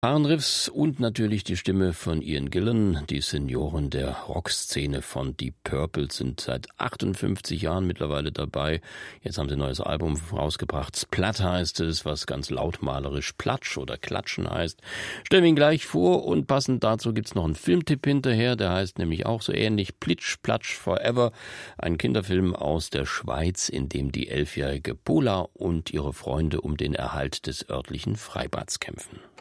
Aaron Riffs und natürlich die Stimme von Ian Gillan. Die Senioren der Rockszene von Deep Purple sind seit 58 Jahren mittlerweile dabei. Jetzt haben sie ein neues Album rausgebracht. Splat heißt es, was ganz lautmalerisch Platsch oder Klatschen heißt. Stellen wir ihn gleich vor und passend dazu gibt's noch einen Filmtipp hinterher. Der heißt nämlich auch so ähnlich Plitsch, Platsch Forever. Ein Kinderfilm aus der Schweiz, in dem die 11-jährige Pola und ihre Freunde um den Erhalt des örtlichen Freibads kämpfen.